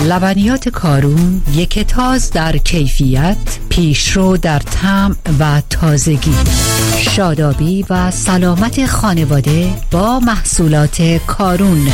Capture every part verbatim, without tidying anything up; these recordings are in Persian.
لبنیات کارون یک تاز در کیفیت، پیشرو در طعم و تازگی. شادابی و سلامت خانواده با محصولات کارون.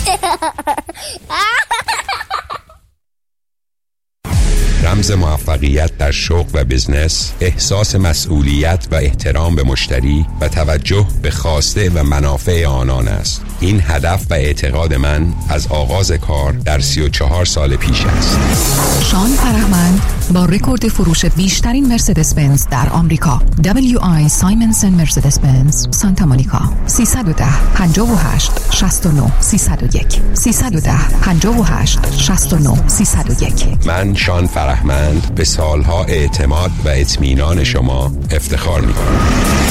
رمز موفقیت در شغل و بزنس، احساس مسئولیت و احترام به مشتری و توجه به خواسته و منافع آنان است. این هدف و اعتقاد من از آغاز کار در سی و چهار سال پیش است. شان فرهمند با رکورد فروش بیشترین مرسدس بنز در آمریکا، دبلیو آی سایمنسن مرسدس بنز سانتا مونیکا. سیصد و ده پنجاه و هشت شصت و نه سیصد و یک سیصد و ده پنجاه و هشت شصت و نه سیصد و یک. من شان فرهمند به سالها اعتماد و اطمینان شما افتخار می‌کنم.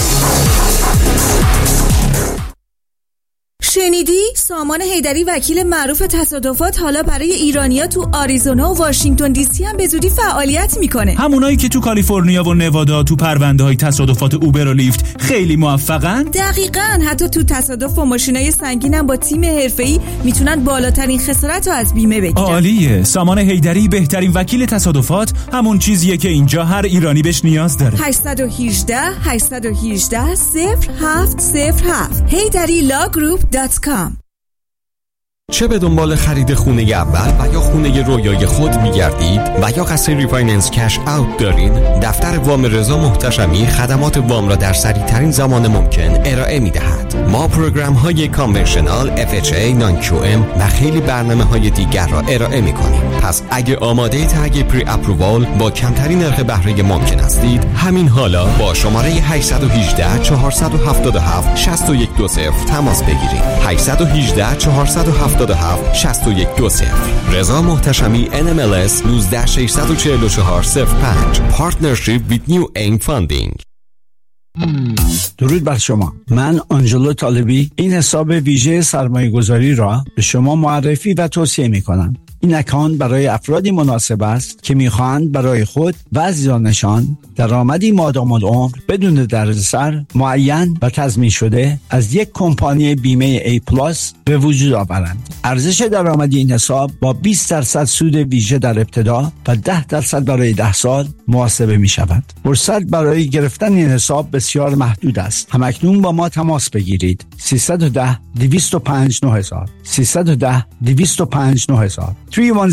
شنیدی؟ سامان حیدری وکیل معروف تصادفات حالا برای ایرانیا تو آریزونا و واشنگتن دی سی هم به زودی فعالیت میکنه. همونایی که تو کالیفرنیا و نوادا تو پرونده‌های تصادفات اوبر و لیفت خیلی موفقن؟ دقیقاً. حتی تو تصادف با ماشینای سنگین هم با تیم حرفه‌ای میتونن بالاترین خسارت رو از بیمه بگیرن. عالیه. سامان حیدری بهترین وکیل تصادفات همون چیزیه که اینجا هر ایرانی بهش نیاز داره. هشت یک هشت هشت یک هشت صفر هفت صفر هفت حیدری لا گروپ دات کام. چه به دنبال خرید خونه اول و یا خونه رویای خود می‌گردید و یا قصد ریفایننس کش اوت دارید، دفتر وام رضا محتشمی خدمات وام را در سریع‌ترین زمان ممکن ارائه می‌دهد. ما پروگرام‌های کانونشنال، اف اچ ای، نان کیو ام و خیلی برنامه‌های دیگر را ارائه می‌کنیم. پس اگه آماده تگ پری اپرووال با کمترین نرخ بهره ممکن هستید، همین حالا با شماره هشت یک هشت چهار هفت هفت شش یک دو صفر تماس بگیرید. هشت یک هشت چهار هفت هفت شش یک دو صفر. رضا محتشمی ان ام ال اس یک نه شش چهار چهار صفر پنج. Partnership with New Aim Funding. درود بر شما. من آنجلو طالبی این حساب ویژه سرمایه گذاری را به شما معرفی و توصیه می کنم. این اکانت برای افرادی مناسب است که میخواهند برای خود و عزیزانشان درآمدی مادام العمر بدون دردسر معین و تضمین شده از یک کمپانی بیمه ای پلاس به وجود آورند. ارزش درآمدی این حساب با بیست درصد سود ویژه در ابتدا و ده درصد برای ده سال محاسبه می شود. فرصت برای گرفتن این حساب بسیار محدود است. همکنون با ما تماس بگیرید. سیصد و ده دویست و پنج نه هزار سیصد و ده دویست و پنج نه هزار.